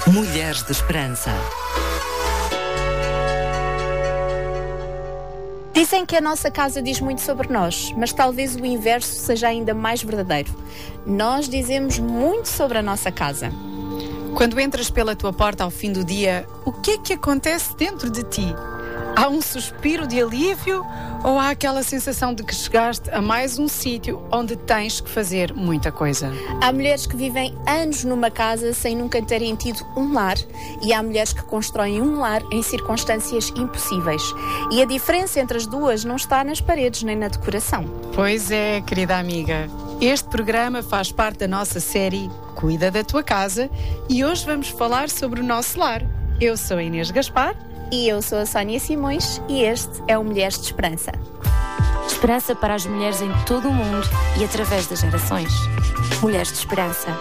Mulheres de Esperança. Dizem que a nossa casa diz muito sobre nós, mas talvez o inverso seja ainda mais verdadeiro. Nós dizemos muito sobre a nossa casa. Quando entras pela tua porta ao fim do dia, o que é que acontece dentro de ti? Há um suspiro de alívio ou há aquela sensação de que chegaste a mais um sítio onde tens que fazer muita coisa? Há mulheres que vivem anos numa casa sem nunca terem tido um lar, e há mulheres que constroem um lar em circunstâncias impossíveis. E a diferença entre as duas não está nas paredes nem na decoração. Pois é, querida amiga. Este programa faz parte da nossa série Cuida da Tua Casa e hoje vamos falar sobre o nosso lar. Eu sou a Inês Gaspar. E eu sou a Sónia Simões e este é o Mulheres de Esperança. Esperança para as mulheres em todo o mundo e através das gerações. Mulheres de Esperança.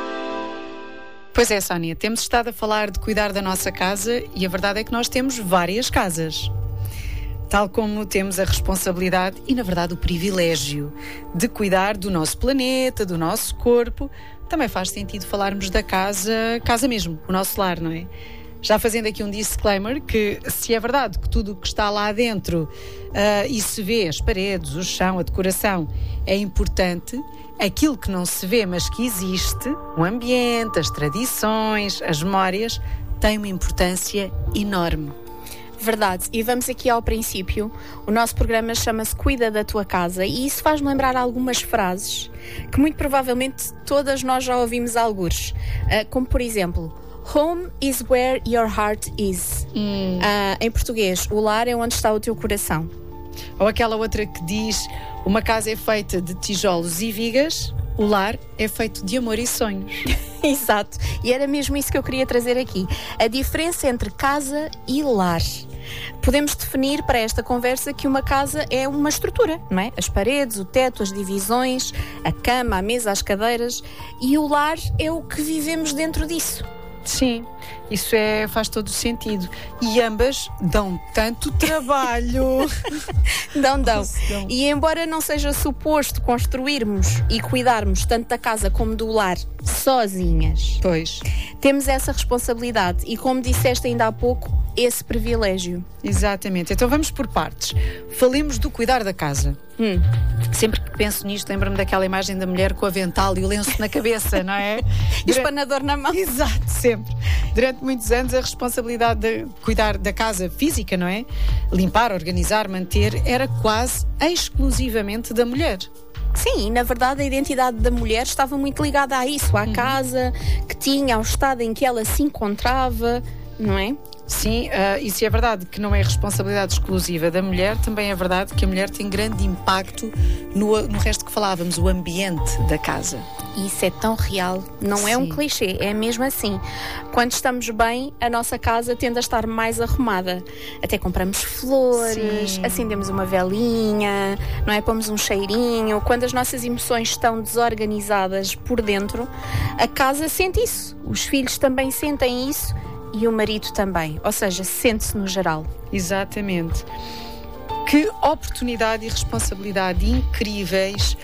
Pois é, Sónia, temos estado a falar de cuidar da nossa casa e a verdade é que nós temos várias casas. Tal como temos a responsabilidade e, na verdade, o privilégio de cuidar do nosso planeta, do nosso corpo, também faz sentido falarmos da casa mesmo, o nosso lar, não é? Já fazendo aqui um disclaimer que, se é verdade que tudo o que está lá dentro e se vê, as paredes, o chão, a decoração, é importante, aquilo que não se vê, mas que existe, o ambiente, as tradições, as memórias, tem uma importância enorme. Verdade, e vamos aqui ao princípio. O nosso programa chama-se Cuida da Tua Casa e isso faz-me lembrar algumas frases que muito provavelmente todas nós já ouvimos algures, como por exemplo: Home is where your heart is. Em português, o lar é onde está o teu coração. Ou aquela outra que diz: uma casa é feita de tijolos e vigas, o lar é feito de amor e sonhos. Exato, e era mesmo isso que eu queria trazer aqui. A diferença entre casa e lar. Podemos definir para esta conversa que uma casa é uma estrutura, não é? As paredes, o teto, as divisões, a cama, a mesa, as cadeiras. E o lar é o que vivemos dentro disso. Sim, isso faz todo o sentido. E ambas dão tanto trabalho. Dão. E embora não seja suposto construirmos e cuidarmos tanto da casa como do lar sozinhas, Pois. temos essa responsabilidade e, como disseste ainda há pouco, esse privilégio. Exatamente. Então vamos por partes. Falemos do cuidar da casa. Sempre que penso nisto, lembro-me daquela imagem da mulher com o avental e o lenço na cabeça, não é? E o espanador na mão. Exato, sempre. Durante muitos anos a responsabilidade de cuidar da casa física, não é? Limpar, organizar, manter, era quase exclusivamente da mulher. Sim, e na verdade a identidade da mulher estava muito ligada a isso, à casa que tinha, ao estado em que ela se encontrava, não é? Sim, e se é verdade que não é responsabilidade exclusiva da mulher, também é verdade que a mulher tem grande impacto no resto que falávamos, o ambiente da casa. E isso é tão real, não Sim. é um clichê, é mesmo assim. Quando estamos bem, a nossa casa tende a estar mais arrumada. Até compramos flores, Sim. acendemos uma velinha, não é? Pomos um cheirinho. Quando as nossas emoções estão desorganizadas por dentro, a casa sente isso. Os filhos também sentem isso. E o marido também, ou seja, sente-se no geral. Exatamente. Que oportunidade e responsabilidade incríveis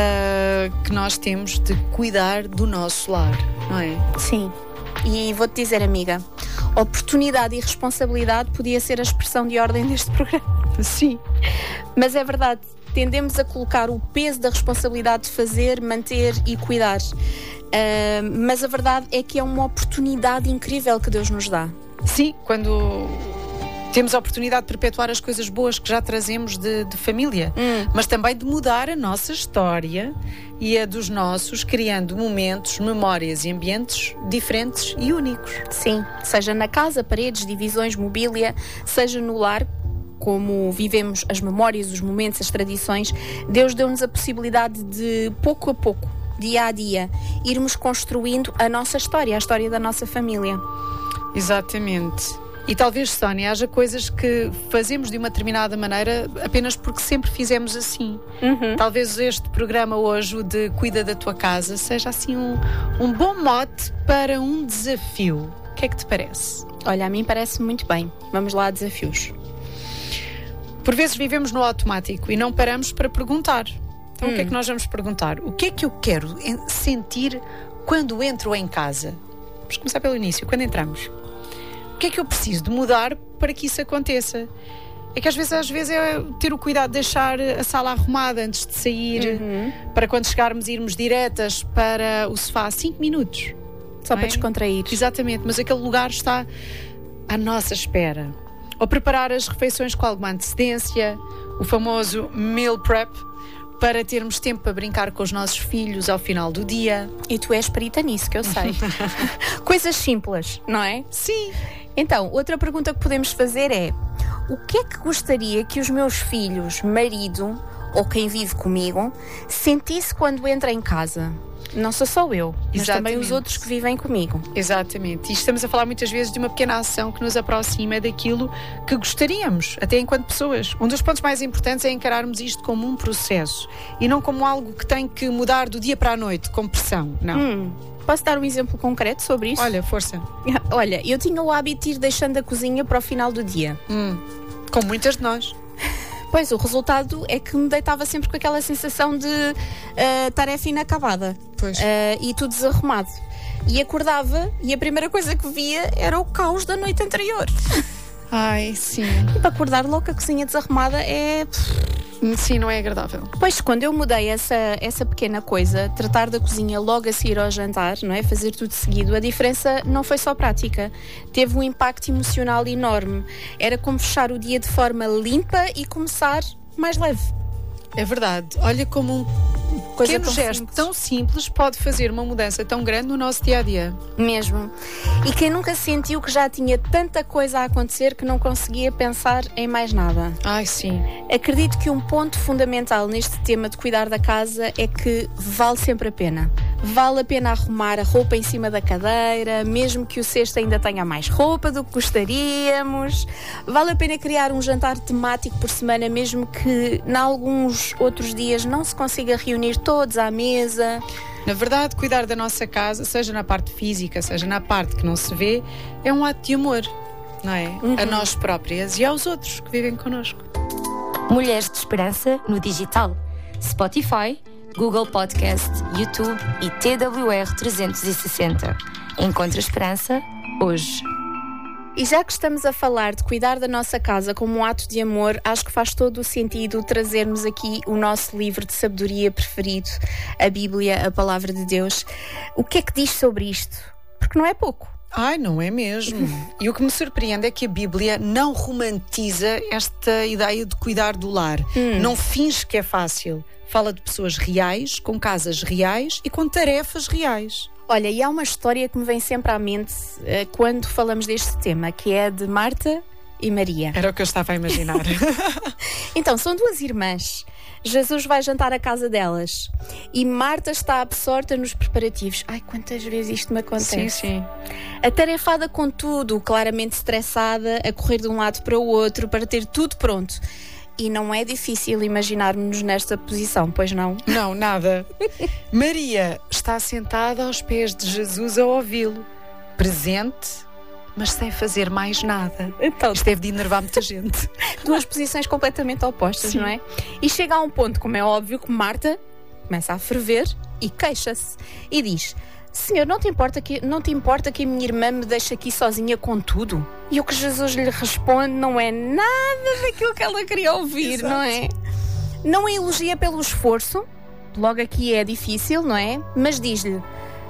que nós temos de cuidar do nosso lar, não é? Sim. E vou-te dizer, amiga, oportunidade e responsabilidade podia ser a expressão de ordem deste programa. Sim. Mas é verdade, tendemos a colocar o peso da responsabilidade de fazer, manter e cuidar. Mas a verdade é que é uma oportunidade incrível que Deus nos dá. Sim, quando temos a oportunidade de perpetuar as coisas boas que já trazemos de família, mas também de mudar a nossa história e a dos nossos, criando momentos, memórias e ambientes diferentes e únicos. Sim, seja na casa, paredes, divisões, mobília, seja no lar, como vivemos as memórias, os momentos, as tradições, Deus deu-nos a possibilidade de, pouco a pouco, dia a dia, irmos construindo a nossa história, a história da nossa família. Exatamente. E talvez, Sónia, haja coisas que fazemos de uma determinada maneira apenas porque sempre fizemos assim. Talvez este programa hoje, o de Cuida da Tua Casa, seja assim um bom mote para um desafio. O que é que te parece? Olha, a mim parece muito bem. Vamos lá a desafios. Por vezes vivemos no automático e não paramos para perguntar. Então o que é que nós vamos perguntar? O que é que eu quero sentir quando entro em casa? Vamos começar pelo início. Quando entramos, o que é que eu preciso de mudar para que isso aconteça? É que às vezes é ter o cuidado de deixar a sala arrumada antes de sair, para quando chegarmos irmos diretas para o sofá 5 minutos. Só para descontrair. Exatamente, mas aquele lugar está à nossa espera. Ou preparar as refeições com alguma antecedência, o famoso meal prep, para termos tempo para brincar com os nossos filhos ao final do dia. E tu és perita nisso, que eu sei. Coisas simples, não é? Sim. Então, outra pergunta que podemos fazer é: o que é que gostaria que os meus filhos, marido ou quem vive comigo sentisse quando entra em casa? Não sou só eu, mas também os outros que vivem comigo. Exatamente. E estamos a falar muitas vezes de uma pequena ação que nos aproxima daquilo que gostaríamos, até enquanto pessoas. Um dos pontos mais importantes é encararmos isto como um processo e não como algo que tem que mudar do dia para a noite, com pressão. Não. Posso dar um exemplo concreto sobre isso? Olha, força. Olha, eu tinha o hábito de ir deixando a cozinha para o final do dia. Como muitas de nós. Pois, o resultado é que me deitava sempre com aquela sensação de tarefa inacabada. Pois. E tudo desarrumado. E acordava e a primeira coisa que via era o caos da noite anterior. Ai, sim. E para acordar logo a cozinha desarrumada é... Sim, não é agradável. Pois, quando eu mudei essa pequena coisa, tratar da cozinha logo a seguir ao jantar, não é? Fazer tudo seguido, a diferença não foi só prática. Teve um impacto emocional enorme. Era como fechar o dia de forma limpa e começar mais leve. É verdade. Olha como um pequeno gesto tão simples pode fazer uma mudança tão grande no nosso dia-a-dia. Mesmo. E quem nunca sentiu que já tinha tanta coisa a acontecer que não conseguia pensar em mais nada? Ai, sim. Acredito que um ponto fundamental neste tema de cuidar da casa é que vale sempre a pena. Vale a pena arrumar a roupa em cima da cadeira, mesmo que o cesto ainda tenha mais roupa do que gostaríamos. Vale a pena criar um jantar temático por semana, mesmo que em alguns outros dias não se consiga reunir todos à mesa. Na verdade, cuidar da nossa casa, seja na parte física, seja na parte que não se vê, é um ato de amor, não é? A nós próprias e aos outros que vivem connosco. Mulheres de Esperança no digital. Spotify, Google Podcast, YouTube e TWR 360. Encontre a esperança hoje. E já que estamos a falar de cuidar da nossa casa como um ato de amor, acho que faz todo o sentido trazermos aqui o nosso livro de sabedoria preferido, a Bíblia, a Palavra de Deus. O que é que diz sobre isto? Porque não é pouco. Ai, não é mesmo. E o que me surpreende é que a Bíblia não romantiza esta ideia de cuidar do lar. Não finge que é fácil. Fala de pessoas reais, com casas reais e com tarefas reais. Olha, e há uma história que me vem sempre à mente quando falamos deste tema, que é de Marta e Maria. Era o que eu estava a imaginar. Então, são duas irmãs. Jesus vai jantar à casa delas e Marta está absorta nos preparativos. Ai, quantas vezes isto me acontece. Sim, sim. Atarefada com tudo, claramente estressada, a correr de um lado para o outro para ter tudo pronto. E não é difícil imaginarmos-nos nesta posição, pois não? Não, nada. Maria está sentada aos pés de Jesus a ouvi-lo, presente, mas sem fazer mais nada. Então, isto deve de enervar muita gente. Duas posições completamente opostas, sim, não é? E chega a um ponto, como é óbvio, que Marta começa a ferver e queixa-se. E diz: Senhor, não te importa que a minha irmã me deixe aqui sozinha com tudo? E o que Jesus lhe responde não é nada daquilo que ela queria ouvir. Exato. Não é? Não a elogia pelo esforço, logo aqui é difícil, não é? Mas diz-lhe: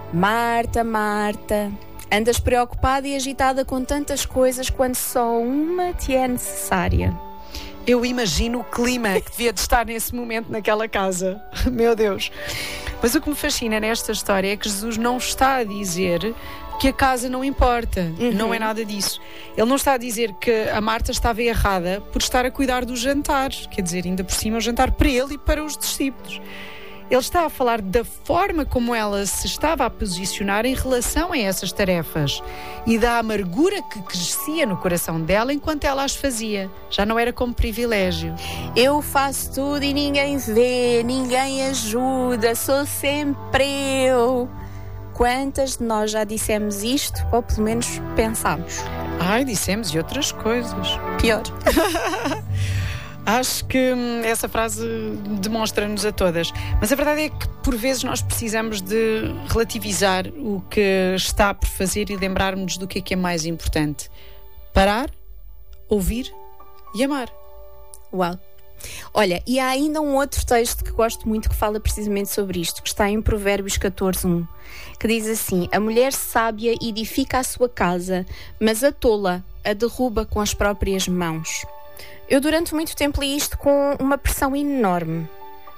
Marta, Marta, andas preocupada e agitada com tantas coisas quando só uma te é necessária. Eu imagino o clima que devia de estar nesse momento naquela casa. Meu Deus. Mas o que me fascina nesta história é que Jesus não está a dizer que a casa não importa. Não é nada disso. Ele não está a dizer que a Marta estava errada por estar a cuidar do jantar. Quer dizer, ainda por cima o jantar para ele e para os discípulos. Ele está a falar da forma como ela se estava a posicionar em relação a essas tarefas e da amargura que crescia no coração dela enquanto ela as fazia. Já não era como privilégio. Eu faço tudo e ninguém vê, ninguém ajuda, sou sempre eu. Quantas de nós já dissemos isto, ou pelo menos pensámos? Ai, dissemos e outras coisas. Pior. Acho que essa frase demonstra-nos a todas. Mas a verdade é que por vezes nós precisamos de relativizar o que está por fazer e lembrarmos do que é mais importante. Parar, ouvir e amar. Uau! Olha, e há ainda um outro texto que gosto muito que fala precisamente sobre isto, que está em Provérbios 14:1, que diz assim: a mulher sábia edifica a sua casa, mas a tola a derruba com as próprias mãos. Eu durante muito tempo li isto com uma pressão enorme.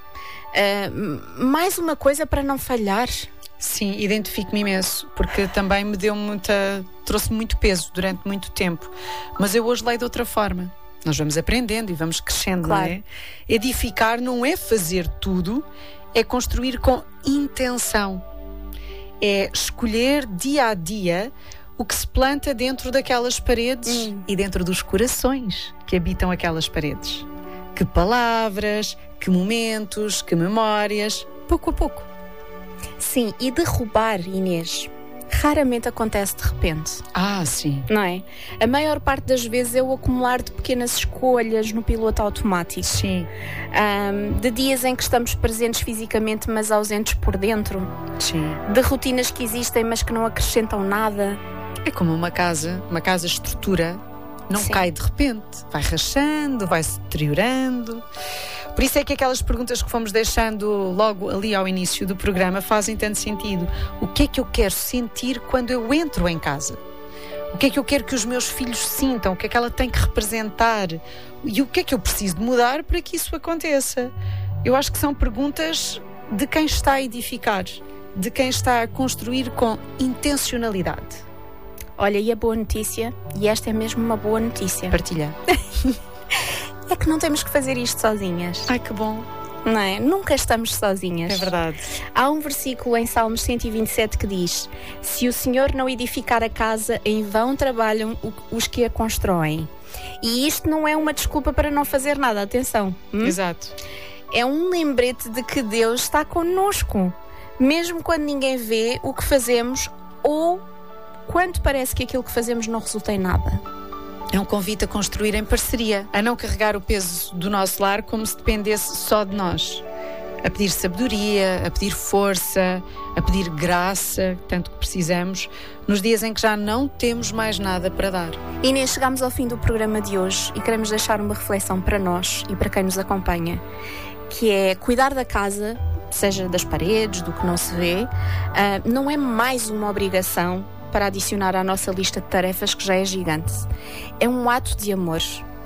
Mais uma coisa para não falhar. Sim, identifico-me imenso, porque também me trouxe muito peso durante muito tempo. Mas eu hoje leio de outra forma. Nós vamos aprendendo e vamos crescendo, claro. Não é? Edificar não é fazer tudo, é construir com intenção. É escolher dia a dia o que se planta dentro daquelas paredes e dentro dos corações que habitam aquelas paredes. Que palavras, que momentos, que memórias, pouco a pouco. Sim, e derrubar, Inês, raramente acontece de repente. Sim. Não é? A maior parte das vezes é o acumular de pequenas escolhas no piloto automático. Sim. De dias em que estamos presentes fisicamente, mas ausentes por dentro. Sim. De rotinas que existem, mas que não acrescentam nada. É como uma casa estrutura, não Sim. cai de repente, vai rachando, vai se deteriorando. Por isso é que aquelas perguntas que fomos deixando logo ali ao início do programa fazem tanto sentido. O que é que eu quero sentir quando eu entro em casa? O que é que eu quero que os meus filhos sintam? O que é que ela tem que representar? E o que é que eu preciso de mudar para que isso aconteça? Eu acho que são perguntas de quem está a edificar, de quem está a construir com intencionalidade. Olha, e a boa notícia, e esta é mesmo uma boa notícia. Partilha. É que não temos que fazer isto sozinhas. Ai, que bom. Não é? Nunca estamos sozinhas. É verdade. Há um versículo em Salmos 127 que diz: se o Senhor não edificar a casa, em vão trabalham os que a constroem. E isto não é uma desculpa para não fazer nada, atenção. Exato. É um lembrete de que Deus está connosco, mesmo quando ninguém vê o que fazemos ou quando parece que aquilo que fazemos não resulta em nada. É um convite a construir em parceria, a não carregar o peso do nosso lar como se dependesse só de nós. A pedir sabedoria, a pedir força, a pedir graça, tanto que precisamos, nos dias em que já não temos mais nada para dar. Inês, chegamos ao fim do programa de hoje e queremos deixar uma reflexão para nós e para quem nos acompanha, que é cuidar da casa, seja das paredes, do que não se vê, não é mais uma obrigação para adicionar à nossa lista de tarefas que já é gigante. É um ato de amor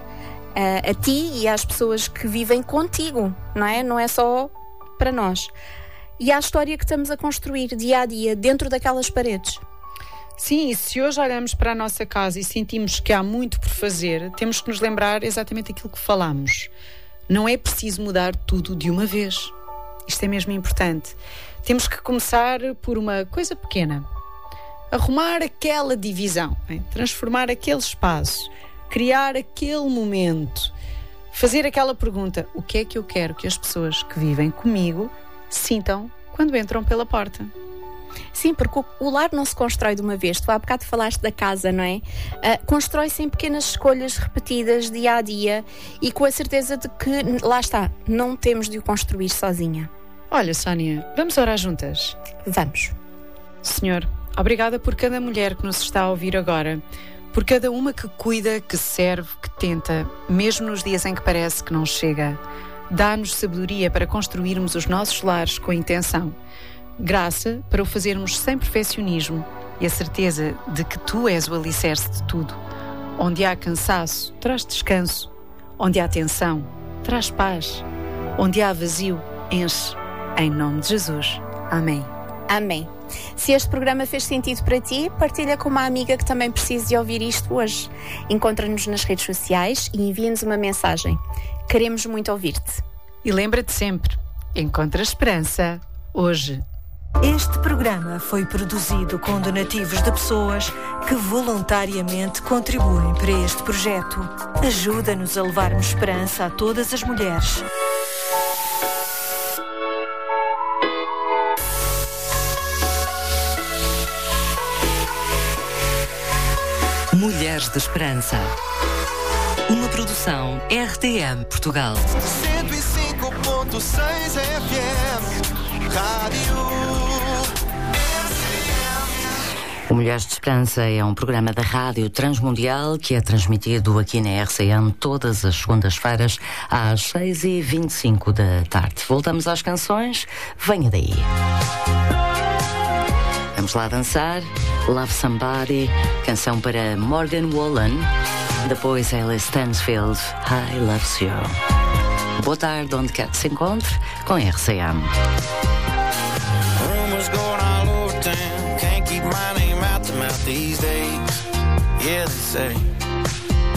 a ti e às pessoas que vivem contigo, não é? Não é só para nós. E à história que estamos a construir dia a dia dentro daquelas paredes. Sim, e se hoje olhamos para a nossa casa e sentimos que há muito por fazer, temos que nos lembrar exatamente aquilo que falámos. Não é preciso mudar tudo de uma vez. Isto é mesmo importante. Temos que começar por uma coisa pequena. Arrumar aquela divisão, transformar aquele espaço, criar aquele momento, fazer aquela pergunta: o que é que eu quero que as pessoas que vivem comigo sintam quando entram pela porta? Sim, porque o lar não se constrói de uma vez. Tu há bocado falaste da casa, não é? Constrói-se em pequenas escolhas repetidas dia a dia e com a certeza de que, lá está, não temos de o construir sozinha. Olha, Sónia, vamos orar juntas? Vamos. Senhor, obrigada por cada mulher que nos está a ouvir agora, por cada uma que cuida, que serve, que tenta, mesmo nos dias em que parece que não chega. Dá-nos sabedoria para construirmos os nossos lares com intenção. Graça para o fazermos sem perfeccionismo e a certeza de que Tu és o alicerce de tudo. Onde há cansaço, traz descanso. Onde há tensão, traz paz. Onde há vazio, enche. Em nome de Jesus. Amém. Amém. Se este programa fez sentido para ti, partilha com uma amiga que também precise de ouvir isto hoje. Encontra-nos nas redes sociais e envia-nos uma mensagem. Queremos muito ouvir-te. E lembra-te sempre, encontra esperança hoje. Este programa foi produzido com donativos de pessoas que voluntariamente contribuem para este projeto. Ajuda-nos a levarmos esperança a todas as mulheres. Mulheres de Esperança. Uma produção RTM Portugal. 105.6 FM. O Mulheres de Esperança é um programa da Rádio Transmundial que é transmitido aqui na RCM todas as segundas-feiras às 6h25 da tarde. Voltamos às canções. Venha daí. Vamos lá dançar. Love Somebody, canção para Morgan Wallen. Depois Ellie Stansfield, I Loves You. Boa tarde, onde quer que se encontre, com RCM. Rumors going all over town. Can't keep my name out the mouth these days. Yeah, they say